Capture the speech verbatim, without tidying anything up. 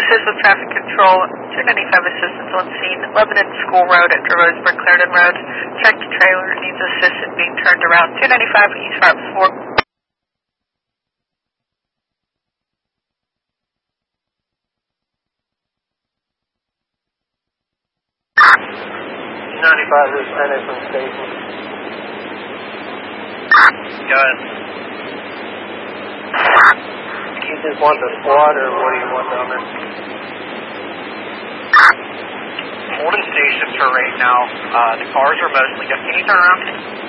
assist with traffic control. two ninety-five assistance on scene. Lebanon School Road at Roseburg, Clarendon Road. Checked trailer needs assistance being turned around. two ninety-five East Route four. ninety-five is Senate from station. Go ahead. Do you just want the squad or what do you want down there? Holding station for right now. Uh, the cars are mostly... Can you turn around?